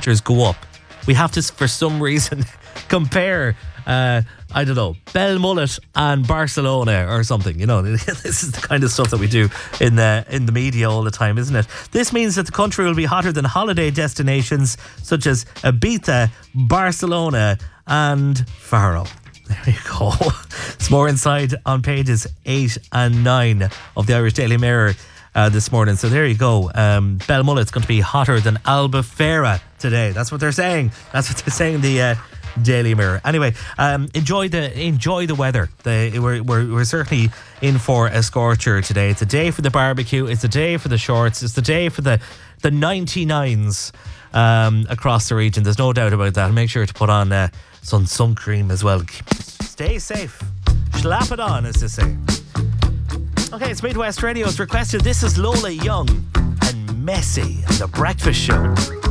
temperatures go up, we have to, for some reason, compare, I don't know, Belmullet and Barcelona or something. You know, this is the kind of stuff that we do in the media all the time, isn't it? This means that the country will be hotter than holiday destinations such as Ibiza, Barcelona and Faro. There you go. It's more inside on pages 8 and 9 of the Irish Daily Mirror this morning. So there you go. Belmullet's going to be hotter than Albufeira today. That's what they're saying. That's what they're saying in the Daily Mirror. Anyway, enjoy the weather. We're certainly in for a scorcher today. It's a day for the barbecue. It's a day for the shorts. It's the day for the 99s across the region. There's no doubt about that. Make sure to put on some sun cream as well. Stay safe. Slap it on, as they say. Okay, it's Midwest Radio's requested. This is Lola Young and Messy and The Breakfast Show.